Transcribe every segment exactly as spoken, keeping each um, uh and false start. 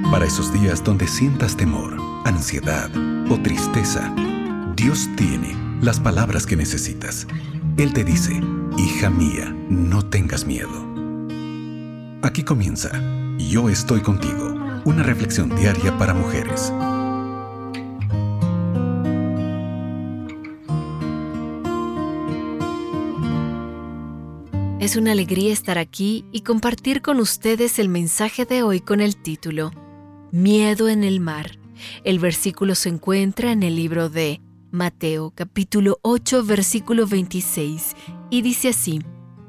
Para esos días donde sientas temor, ansiedad o tristeza, Dios tiene las palabras que necesitas. Él te dice: hija mía, no tengas miedo. Aquí comienza Yo estoy contigo, una reflexión diaria para mujeres. Es una alegría estar aquí y compartir con ustedes el mensaje de hoy con el título Miedo en el mar. El versículo se encuentra en el libro de Mateo, capítulo ocho, versículo veintiséis, y dice así: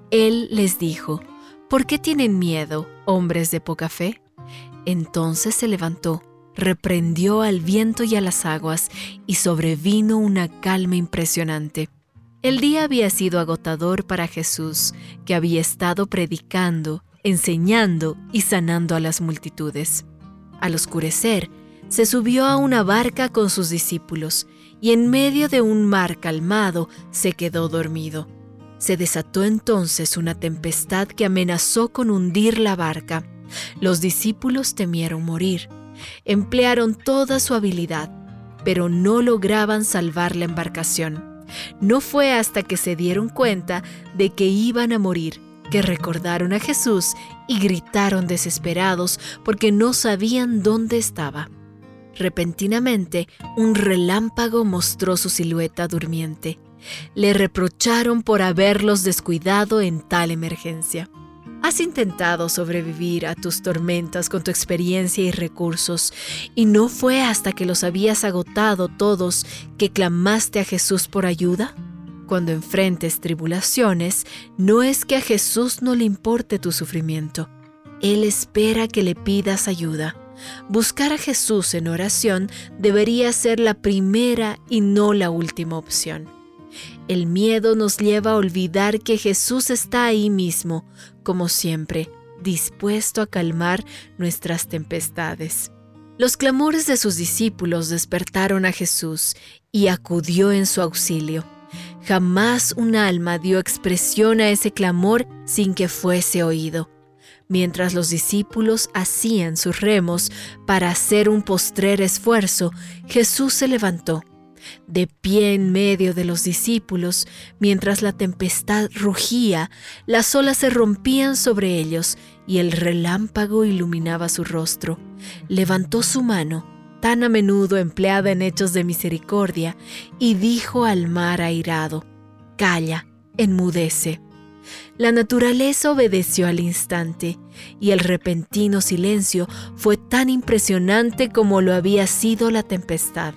Él les dijo: ¿por qué tienen miedo, hombres de poca fe? Entonces se levantó, reprendió al viento y a las aguas, y sobrevino una calma impresionante. El día había sido agotador para Jesús, que había estado predicando, enseñando y sanando a las multitudes. Al oscurecer, se subió a una barca con sus discípulos, y en medio de un mar calmado se quedó dormido. Se desató entonces una tempestad que amenazó con hundir la barca. Los discípulos temieron morir. Emplearon toda su habilidad, pero no lograban salvar la embarcación. No fue hasta que se dieron cuenta de que iban a morir que recordaron a Jesús y gritaron desesperados porque no sabían dónde estaba. Repentinamente, un relámpago mostró su silueta durmiente. Le reprocharon por haberlos descuidado en tal emergencia. Has intentado sobrevivir a tus tormentas con tu experiencia y recursos, y no fue hasta que los habías agotado todos que clamaste a Jesús por ayuda. Cuando enfrentes tribulaciones, no es que a Jesús no le importe tu sufrimiento. Él espera que le pidas ayuda. Buscar a Jesús en oración debería ser la primera y no la última opción. El miedo nos lleva a olvidar que Jesús está ahí mismo, como siempre, dispuesto a calmar nuestras tempestades. Los clamores de sus discípulos despertaron a Jesús y acudió en su auxilio. Jamás un alma dio expresión a ese clamor sin que fuese oído. Mientras los discípulos hacían sus remos para hacer un postrer esfuerzo, Jesús se levantó. De pie en medio de los discípulos, mientras la tempestad rugía, las olas se rompían sobre ellos y el relámpago iluminaba su rostro. Levantó su mano, tan a menudo empleada en hechos de misericordia, y dijo al mar airado: «Calla, enmudece». La naturaleza obedeció al instante, y el repentino silencio fue tan impresionante como lo había sido la tempestad.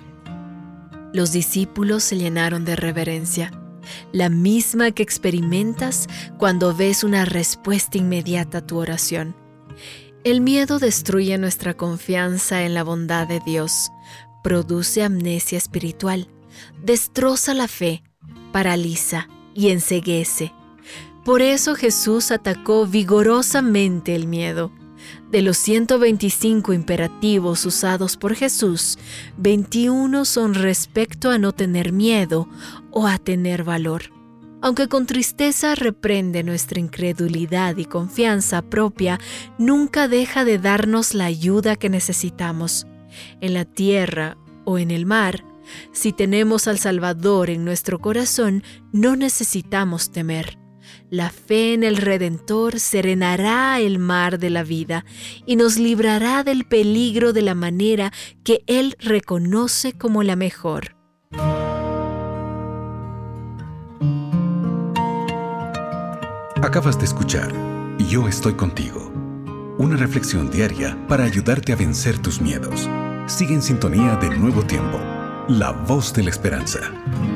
Los discípulos se llenaron de reverencia, la misma que experimentas cuando ves una respuesta inmediata a tu oración. El miedo destruye nuestra confianza en la bondad de Dios, produce amnesia espiritual, destroza la fe, paraliza y enceguece. Por eso Jesús atacó vigorosamente el miedo. De los ciento veinticinco imperativos usados por Jesús, veintiuno son respecto a no tener miedo o a tener valor. Aunque con tristeza reprende nuestra incredulidad y confianza propia, nunca deja de darnos la ayuda que necesitamos. En la tierra o en el mar, si tenemos al Salvador en nuestro corazón, no necesitamos temer. La fe en el Redentor serenará el mar de la vida y nos librará del peligro de la manera que Él reconoce como la mejor. Acabas de escuchar Yo estoy contigo, una reflexión diaria para ayudarte a vencer tus miedos. Sigue en sintonía de Nuevo Tiempo, la voz de la esperanza.